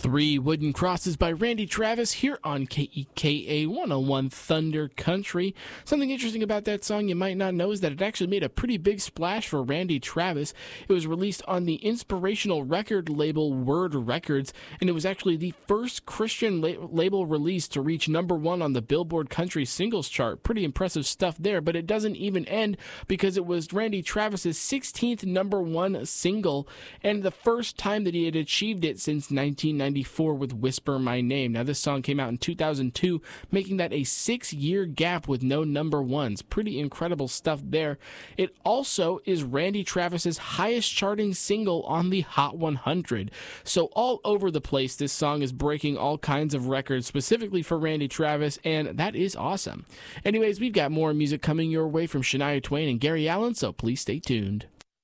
Three Wooden Crosses by Randy Travis here on KEKA 101 Thunder Country. Something interesting about that song you might not know is that it actually made a pretty big splash for Randy Travis. It was released on the inspirational record label Word Records, and it was actually the first Christian label release to reach number one on the Billboard Country Singles Chart. Pretty impressive stuff there, but it doesn't even end because it was Randy Travis's 16th number one single and the first time that he had achieved it since 1994 with Whisper My Name. Now, this song came out in 2002, making that a 6-year gap with no number ones. Pretty incredible stuff there. It also is Randy Travis's highest charting single on the Hot 100. So all over the place, this song is breaking all kinds of records specifically for Randy Travis, and that is awesome. Anyways, we've got more music coming your way from Shania Twain and Gary Allan, so please stay tuned.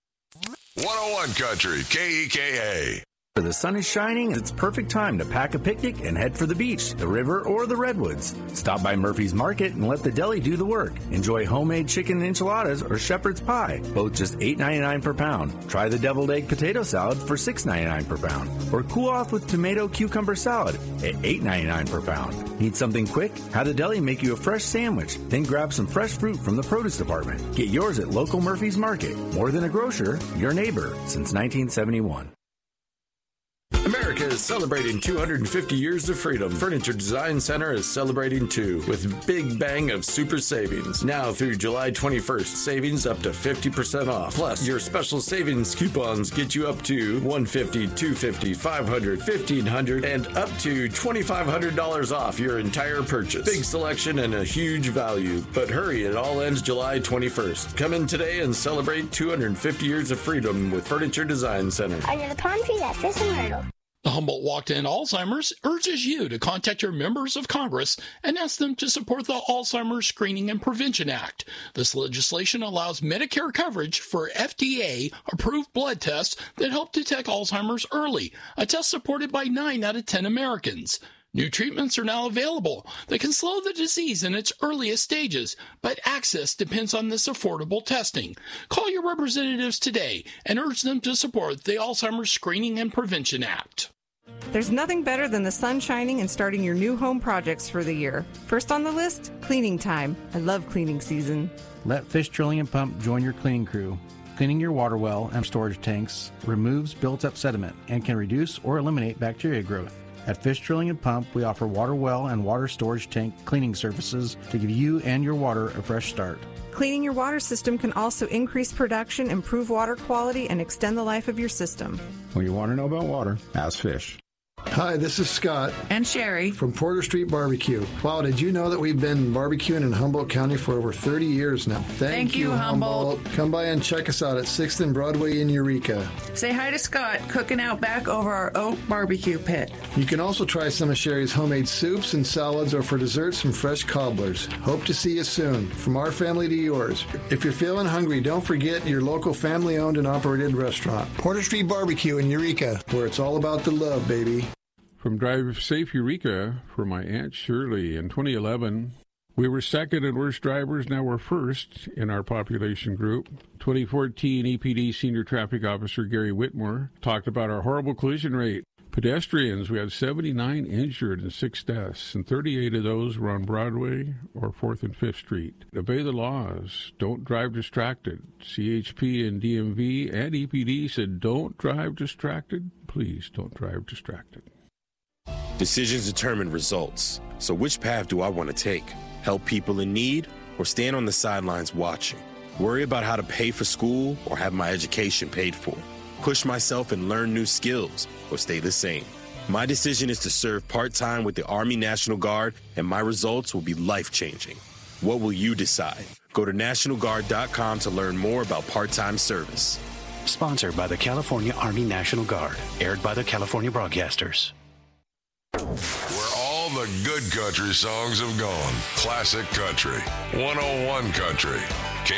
101 Country, KEKA. The sun is shining, it's perfect time to pack a picnic and head for the beach, the river, or the redwoods. Stop by Murphy's Market and let the deli do the work. Enjoy homemade chicken enchiladas or shepherd's pie, both just $8.99 per pound. Try the deviled egg potato salad for $6.99 per pound. Or cool off with tomato cucumber salad at $8.99 per pound. Need something quick? Have the deli make you a fresh sandwich, then grab some fresh fruit from the produce department. Get yours at local Murphy's Market. More than a grocer, your neighbor since 1971. America is celebrating 250 years of freedom. Furniture Design Center is celebrating too, with Big Bang of super savings. Now through July 21st, savings up to 50% off. Plus, your special savings coupons get you up to $150, $250, $500, $1,500, and up to $2,500 off your entire purchase. Big selection and a huge value. But hurry, it all ends July 21st. Come in today and celebrate 250 years of freedom with Furniture Design Center. Under the palm tree that Fish and Myrtle. The Humboldt Walk to End Alzheimer's urges you to contact your members of Congress and ask them to support the Alzheimer's Screening and Prevention Act. This legislation allows Medicare coverage for FDA-approved blood tests that help detect Alzheimer's early, a test supported by 9 out of 10 Americans. New treatments are now available that can slow the disease in its earliest stages, but access depends on this affordable testing. Call your representatives today and urge them to support the Alzheimer's Screening and Prevention Act. There's nothing better than the sun shining and starting your new home projects for the year. First on the list, cleaning time. I love cleaning season. Let Fish Drilling and Pump join your cleaning crew. Cleaning your water well and storage tanks removes built-up sediment and can reduce or eliminate bacteria growth. At Fish Drilling and Pump, we offer water well and water storage tank cleaning services to give you and your water a fresh start. Cleaning your water system can also increase production, improve water quality, and extend the life of your system. When you want to know about water, ask Fish. Hi, this is Scott. And Sherry. From Porter Street Barbecue. Wow, did you know that we've been barbecuing in Humboldt County for over 30 years now? Thank you, Humboldt. Come by and check us out at 6th and Broadway in Eureka. Say hi to Scott, cooking out back over our oak barbecue pit. You can also try some of Sherry's homemade soups and salads, or for dessert, some fresh cobblers. Hope to see you soon. From our family to yours. If you're feeling hungry, don't forget your local family-owned and operated restaurant. Porter Street Barbecue in Eureka, where it's all about the love, baby. From Drive Safe Eureka for my Aunt Shirley in 2011, we were second in worst drivers, now we're first in our population group. 2014 EPD Senior Traffic Officer Gary Whitmore talked about our horrible collision rate. Pedestrians, we had 79 injured and 6 deaths, and 38 of those were on Broadway or 4th and 5th Street. Obey the laws. Don't drive distracted. CHP and DMV and EPD said don't drive distracted. Please don't drive distracted. Decisions determine results. So which path do I want to take? Help people in need or stand on the sidelines watching? Worry about how to pay for school or have my education paid for? Push myself and learn new skills or stay the same? My decision is to serve part-time with the Army National Guard, and my results will be life-changing. What will you decide? Go to NationalGuard.com to learn more about part-time service. Sponsored by the California Army National Guard. Aired by the California Broadcasters. Where all the good country songs have gone. Classic Country. 101 Country.